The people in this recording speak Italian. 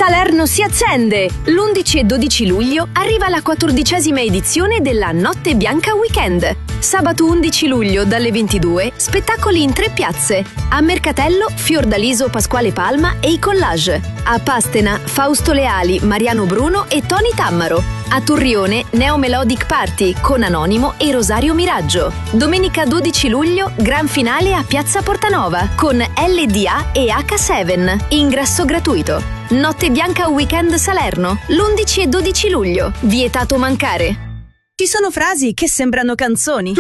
Salerno si accende! L'11 e 12 luglio arriva la 14ª edizione della Notte Bianca Weekend. Sabato 11 luglio dalle 22, spettacoli in 3 piazze. A Mercatello, Fiordaliso Pasquale Palma e i Collage. A Pastena, Fausto Leali, Mariano Bruno e Tony Tammaro. A Turrione, Neo Melodic Party con Anonimo e Rosario Miraggio. Domenica 12 luglio, gran finale a Piazza Portanova con LDA e H7. Ingresso gratuito. Notte Bianca Weekend Salerno, l'11 e 12 luglio. Vietato mancare. Ci sono frasi che sembrano canzoni,